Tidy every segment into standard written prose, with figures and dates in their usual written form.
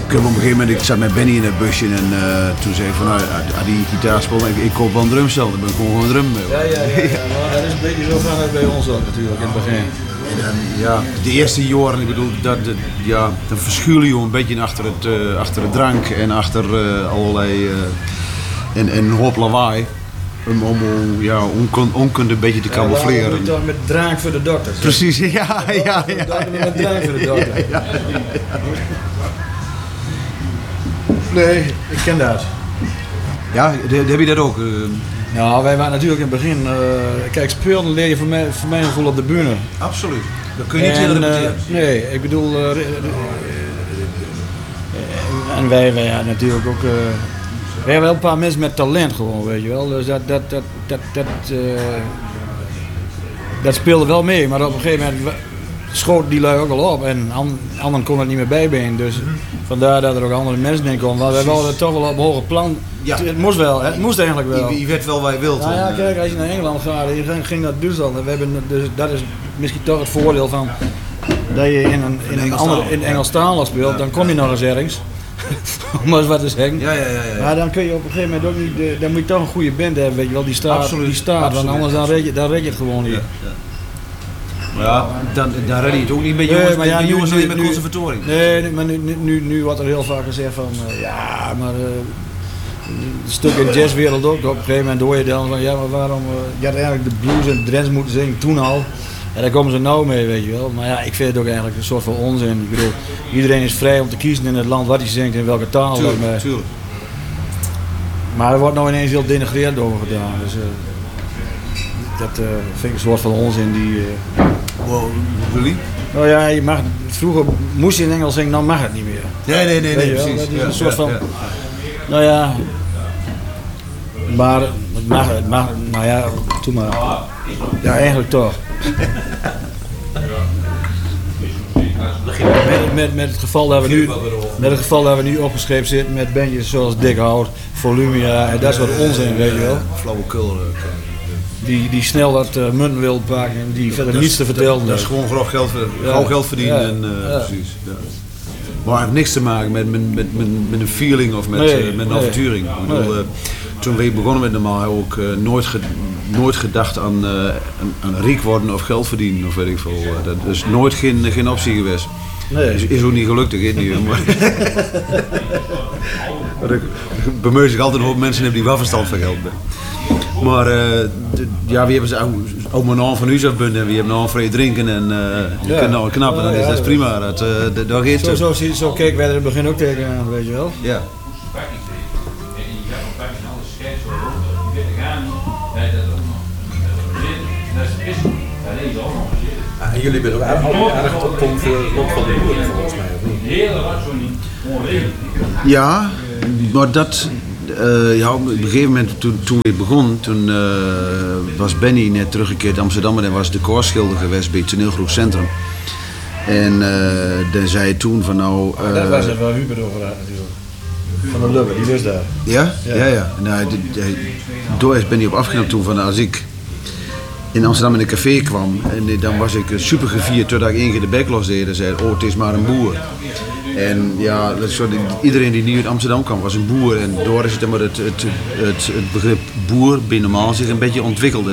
op een gegeven moment, ik zat met Benny in het busje en toen zei ik van, nou, die gitaar speelt, ik koop wel een drumstel, dan ben ik gewoon een drum. Ja, maar dat is een beetje zo gaan het bij ons ook natuurlijk in het begin. Ja, de eerste jaren, ik bedoel, dan verschuil je een beetje achter het drank en achter allerlei en een hoop lawaai. Om onkunde een beetje te camoufleren. Ja, moet je toch met drank voor de dokter. Precies, ja. Met drank voor de dokter. Ja. Nee, ik ken dat. Ja, heb je dat ook? Ja, wij waren natuurlijk in het begin... kijk, speelden leer je voor mijn gevoel op de bühne. Absoluut. Dat kun je niet heel repeteren. Nee, ik bedoel... en wij hadden natuurlijk ook... we hebben wel een paar mensen met talent gewoon, weet je wel. Dus dat speelde wel mee. Maar op een gegeven moment schoot die lui ook al op. En anderen kon het niet meer bijbenen. Dus vandaar dat er ook andere mensen in komen. Want wij wilden toch wel op een hoger plan. Ja. Het moest wel, het moest eigenlijk wel. Je werd wel waar je wilt. Nou ja, kijk, als je naar Engeland gaat, je ging naar Duitsland. Dus dat is misschien toch het voordeel van dat je in Engelstalig speelt. Dan kom je nog eens ergens. Om eens wat te zeggen. Ja. Maar dan kun je op een gegeven moment ook niet, dan moet je toch een goede band hebben, weet je wel, die staat. Absoluut. Want anders dan red je het gewoon niet. Ja, dan red je het ook niet met jongens, jongens met conservatorium. Nee, maar nu wordt er heel vaak gezegd van, een stuk in de jazzwereld ook. Op een gegeven moment hoor je dan van, ja, maar waarom, je had eigenlijk de blues en trends moeten zingen toen al. En daar komen ze nou mee, weet je wel. Maar ja, ik vind het ook eigenlijk een soort van onzin. Ik bedoel, iedereen is vrij om te kiezen in het land wat hij zingt en welke taal. Tuurlijk. Maar er wordt nou ineens heel denigreerd over gedaan. Dus dat vind ik een soort van onzin die... Really? Nou ja, je mag, vroeger moest je in Engels zingen, nou mag het niet meer. Nee, precies. Dat is een soort van... Nou ja... Maar het mag, nou ja, doe maar. Ja, eigenlijk toch. Met het geval dat we nu opgeschreven zitten met bandjes zoals Dick Hout, Volumia en dat soort onzin, weet je wel. Flauwekul. Die snel dat munt wil pakken en die verder niets te vertellen. Dat is gewoon grof geld verdienen. Precies. Ja. Maar het heeft niks te maken met een feeling of met een avonturing. Toen we begonnen met normaal hebben we ook nooit gedacht aan riek worden of geld verdienen of weet ik veel. Dat is nooit geen optie geweest. Nee. Is ook niet gelukt, ik weet niet. Bij mij zich altijd een hoop mensen hebben die wel verstand van geld hebben. Maar wie hebben ze ook maar een van u zelf bunden en wie hebben een vrij drinken en je kunt nou knappen, dan is dat prima. Dat geeft zo keken wij er in het begin ook tegenaan, weet je wel. Ja. En jullie zijn ook erg op van de boeren volgens mij, of niet? Ja, maar dat... op een gegeven moment toen we begonnen, toen was Benny net teruggekeerd in Amsterdam en was decorschilder geweest bij het toneelgroep Centrum. En dan zei hij toen van nou... dat was het wel Hubert over natuurlijk. Van de Lubbe, die wist daar. Ja? Ja. Nou, door is Benny op afgenomen toen van als ik in Amsterdam in een café kwam en dan was ik super gevierd totdat ik één keer de bek los deed en zei het is maar een boer. En ja, iedereen die nieuw uit Amsterdam kwam was een boer en door is het maar het begrip boer binnen normaal zich een beetje ontwikkelde.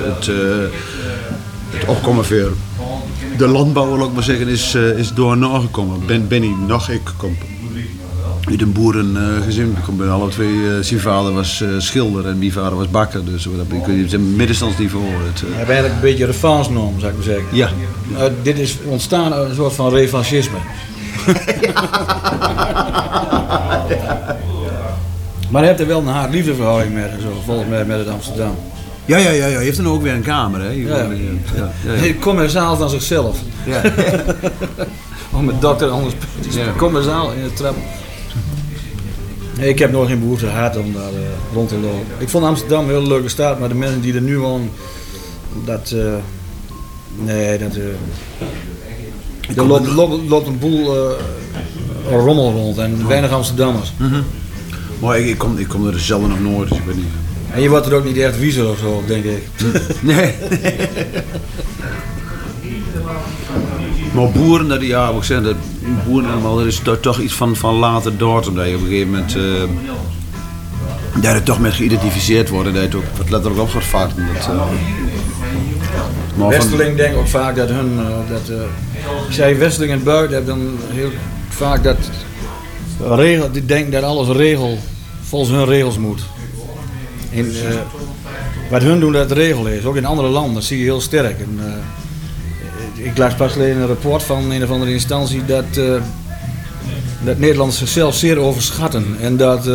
Het opkomen voor de landbouw, wil ik maar zeggen, is door nagekomen. Benny, nog ik kom uit een boerengezin. Bij alle twee, zijn vader was schilder en mijn vader was bakker. Dus ik weet middenstandsniveau. We hebben eigenlijk een beetje revansnorm, zou ik maar zeggen. Ja. Dit is ontstaan uit een soort van revanchisme. Maar hij heeft er wel een haat-liefdeverhouding met, volgens mij, met het Amsterdam. Ja, hij heeft dan ook weer een kamer, hè? Hij commensaal van zichzelf. Ja. Of met dokter, anders commensaal in de trap. Nee, ik heb nog geen behoefte gehad om daar rond te lopen. Ik vond Amsterdam een hele leuke stad, maar de mensen die er nu wonen, er loopt een boel rommel rond en weinig Amsterdammers. Mm-hmm. Maar ik kom er zelden nog nooit, dus ik weet niet. En je wordt er ook niet echt wiezer of zo, denk ik. Nee. Maar boeren, in boeren allemaal, dat is toch iets van later dood, omdat je op een gegeven moment dat het toch met geïdentificeerd wordt en dat je het ook wat letterlijk op gaat vatten. Westerling denkt ook vaak dat hun, zij Westerling en buiten hebben dan heel vaak dat regel, die denken dat alles volgens hun regels moet. En, wat hun doen dat het regel is, ook in andere landen, dat zie je heel sterk. En, ik las pas alleen een rapport van een of andere instantie dat Nederlanders zichzelf zeer overschatten en dat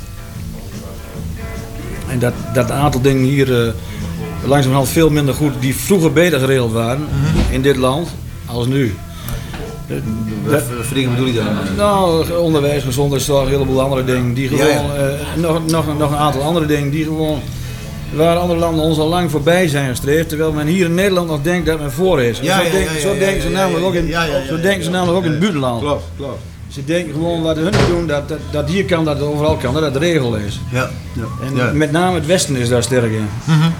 een aantal dingen hier langzamerhand veel minder goed, die vroeger beter geregeld waren in dit land als nu. Wat voor dingen bedoel je dan? Nou, onderwijs, gezondheidszorg, een heleboel andere dingen die gewoon, nog een aantal andere dingen die gewoon, waar andere landen ons al lang voorbij zijn gestreefd, terwijl men hier in Nederland nog denkt dat men voor is. Zo denken ze namelijk ook in het buitenland. Klopt. Ze denken gewoon wat hun doen, dat hier kan, dat het overal kan, dat het de regel is. En met name het Westen is daar sterk in.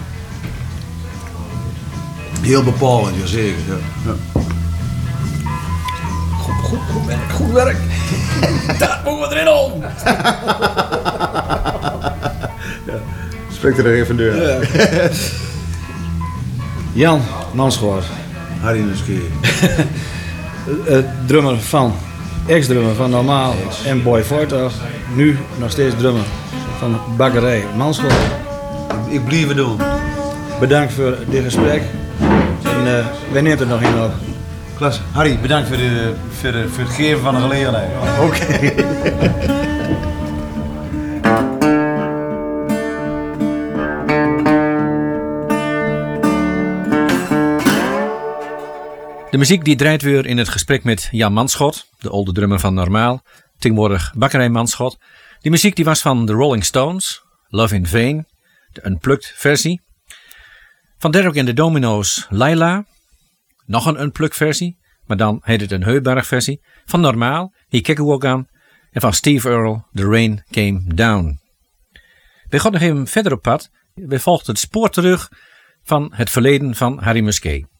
Heel bepalend, jazeker. Ja. Goed werk. Dat moeten we erin om. Spreekt er even deur. Ja. Jan Manschoort. Harry Nuske. Drummer van, ex-drummer van Normaal en Boy Fortuig. Nu nog steeds drummer van Bakkerij Manschoort. Ik blijf het doen. Bedankt voor dit gesprek. En wij nemen het nog in op. Klasse. Harry, bedankt voor het geven van de gelegenheid. Oké. De muziek die draait weer in het gesprek met Jan Manschoort, de oude drummer van Normaal, tegenwoordig Bakkerij Manschoort. Die muziek die was van de Rolling Stones, Love in Vain, de Unplugged versie. Van Derek and the Dominoes, Laila, nog een Unplugged versie, maar dan heet het een Heuberg versie. Van Normaal, Hier kijken we ook aan. En van Steve Earle, The Rain Came Down. We gaan nog even verder op pad. We volgen het spoor terug van het verleden van Harry Musquet.